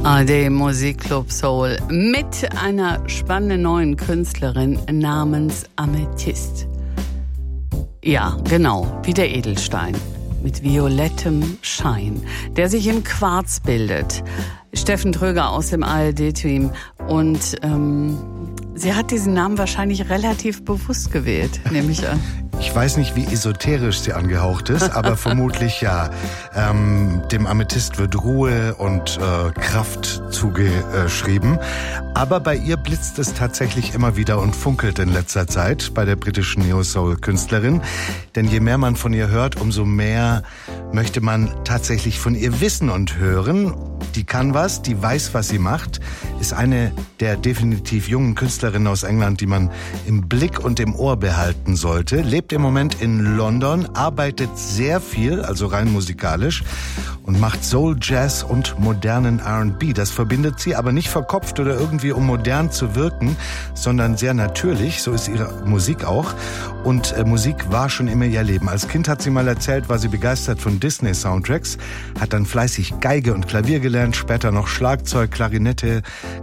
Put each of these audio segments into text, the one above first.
ARD Musikclub Soul mit einer spannenden neuen Künstlerin namens Amethyst. Ja, genau, wie der Edelstein mit violettem Schein, der sich im Quarz bildet. Steffen Tröger aus dem ARD-Team und sie hat diesen Namen wahrscheinlich relativ bewusst gewählt, nehme ich an. Ich weiß nicht, wie esoterisch sie angehaucht ist, aber vermutlich ja. Dem Amethyst wird Ruhe und Kraft zugeschrieben. Aber bei ihr blitzt es tatsächlich immer wieder und funkelt in letzter Zeit bei der britischen Neo-Soul-Künstlerin. Denn je mehr man von ihr hört, umso mehr möchte man tatsächlich von ihr wissen und hören. Die kann was, die weiß, was sie macht, ist eine der definitiv jungen Künstlerinnen aus England, die man im Blick und im Ohr behalten sollte. Lebt im Moment in London, arbeitet sehr viel, also rein musikalisch, und macht Soul, Jazz und modernen R&B. Das verbindet sie aber nicht verkopft oder irgendwie, um modern zu wirken, sondern sehr natürlich. So ist ihre Musik auch. Und Musik war schon immer ihr Leben. Als Kind hat sie mal erzählt, war sie begeistert von Disney-Soundtracks, hat dann fleißig Geige und Klavier gelernt, später noch Schlagzeug, Klarinette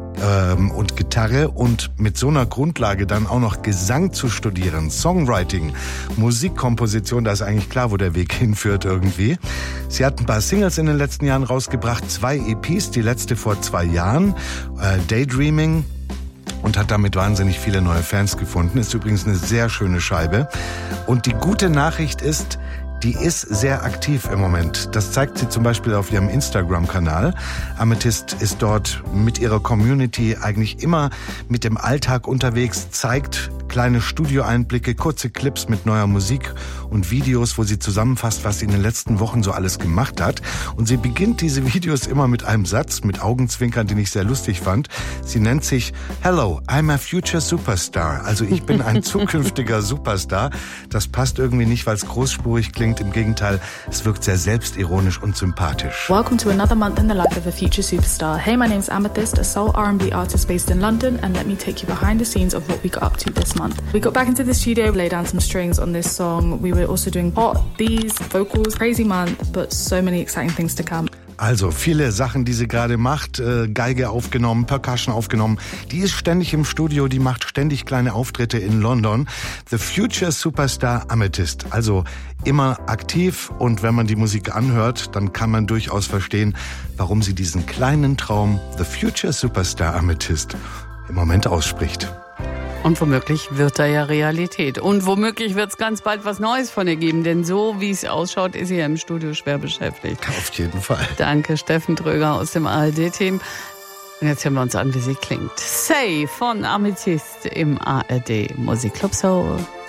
und Gitarre und mit so einer Grundlage dann auch noch Gesang zu studieren, Songwriting, Musikkomposition, da ist eigentlich klar, wo der Weg hinführt irgendwie. Sie hat ein paar Singles in den letzten Jahren rausgebracht, 2 EPs, die letzte vor 2 Jahren, Daydreaming, und hat damit wahnsinnig viele neue Fans gefunden. Ist übrigens eine sehr schöne Scheibe. Und die gute Nachricht ist, die ist sehr aktiv im Moment. Das zeigt sie zum Beispiel auf ihrem Instagram-Kanal. Amethyst ist dort mit ihrer Community eigentlich immer mit dem Alltag unterwegs, zeigt kleine Studioeinblicke, kurze Clips mit neuer Musik und Videos, wo sie zusammenfasst, was sie in den letzten Wochen so alles gemacht hat. Und sie beginnt diese Videos immer mit einem Satz, mit Augenzwinkern, den ich sehr lustig fand. Sie nennt sich Hello, I'm a future superstar. Also ich bin ein zukünftiger Superstar. Das passt irgendwie nicht, weil es großspurig klingt. Im Gegenteil, es wirkt sehr selbstironisch und sympathisch. Welcome to another month in the life of a future superstar. Hey, my name's Amethyst, a soul R&B artist based in London, and let me take you behind the scenes of what we got up to this month. We got back into the studio, laid down some strings on this song. We were also doing hot, these, vocals, crazy month, but so many exciting things to come. Also viele Sachen, die sie gerade macht, Geige aufgenommen, Percussion aufgenommen. Die ist ständig im Studio, die macht ständig kleine Auftritte in London. The Future Superstar Amethyst. Also immer aktiv, und wenn man die Musik anhört, dann kann man durchaus verstehen, warum sie diesen kleinen Traum The Future Superstar Amethyst im Moment ausspricht. Und womöglich wird da ja Realität. Und womöglich wird es ganz bald was Neues von ihr geben. Denn so, wie es ausschaut, ist sie ja im Studio schwer beschäftigt. Auf jeden Fall. Danke, Steffen Tröger aus dem ARD-Team. Und jetzt hören wir uns an, wie sie klingt. Say von Amethyst im ARD Musikclub Soul.